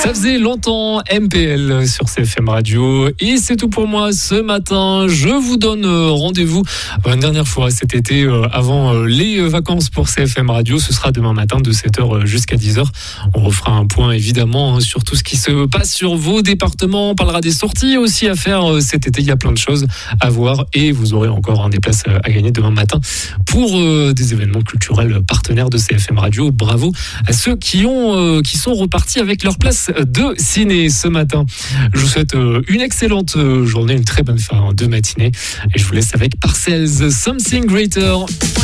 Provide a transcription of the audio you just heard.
Ça faisait longtemps, MPL sur CFM Radio. Et c'est tout pour moi ce matin. Je vous donne rendez-vous une dernière fois cet été avant les vacances pour CFM Radio. Ce sera demain matin de 7h jusqu'à 10h. On refera un point évidemment sur tout ce qui se passe sur vos départements. On parlera des sorties aussi à faire cet été. Il y a plein de choses à voir et vous aurez encore des places à gagner demain matin pour des événements culturels partenaires de CFM Radio. Bravo à ceux qui sont repartis avec leur place de ciné ce matin. Je vous souhaite une excellente journée, une très bonne fin de matinée et je vous laisse avec Parcells, Something Greater.